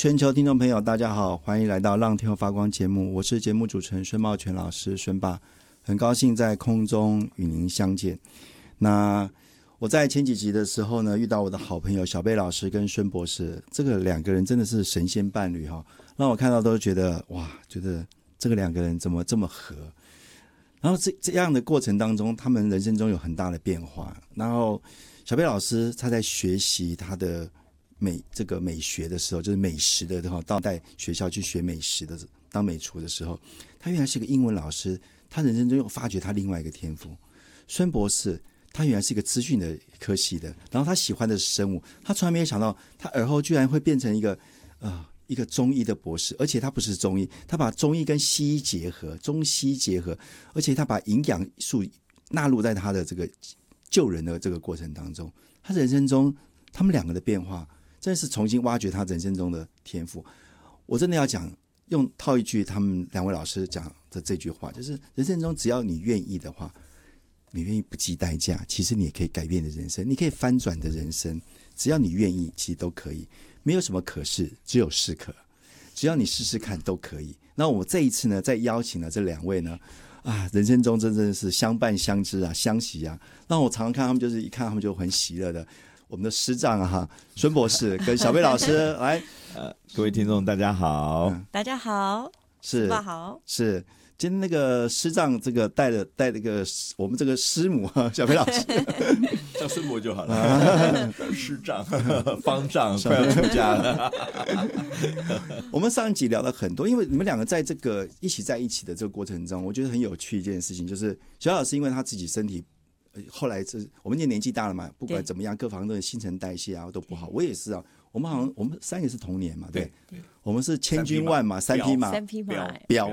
全球听众朋友大家好，欢迎来到浪天后发光节目，我是节目主持人孙茂全老师孙爸，很高兴在空中与您相见。那我在前几集的时候呢，遇到我的好朋友小贝老师跟孙博士，这个两个人真的是神仙伴侣哈，让我看到都觉得哇，觉得这个两个人怎么这么合。然后这样的过程当中，他们人生中有很大的变化。然后小贝老师他在学习他的这个美学的时候，就是美食的到带学校去学美食的当美厨的时候，他原来是个英文老师，他人生中又发掘他另外一个天赋。孙博士他原来是一个资讯的科系的，然后他喜欢的是生物，他从来没有想到他而后居然会变成一个中医的博士，而且他不是中医，他把中医跟西医结合，中西结合，而且他把营养素纳入在他的这个救人的这个过程当中。他人生中他们两个的变化真的是重新挖掘他人生中的天赋。我真的要讲，用套一句他们两位老师讲的这句话，就是人生中只要你愿意的话，你愿意不计代价，其实你也可以改变你的人生，你可以翻转的人生，只要你愿意，其实都可以。没有什么可是，只有是可，只要你试试看都可以。那我这一次呢，再邀请了这两位呢，人生中真的是相伴相知啊，相惜啊。那我常常看他们，就是一看他们就很喜乐的。我们的师长孙博士跟小贝老师来， 各位听众大家好， 大家好， 是爸好， 是。今天那个师长这个带了个我们这个师母小贝老师， 叫孙博就好了。师长、方丈快要出家了。 我们上一集聊了很多，因为你们两个在这个一起在一起的这个过程中，我觉得很有趣一件事情，就是小老师因为他自己身体。后来我们年纪大了嘛，不管怎么样，各方面的新陈代谢都不好。我也是啊，我们三个是同年嘛，对，我们是千军万马，三匹马， 三匹马， 彪。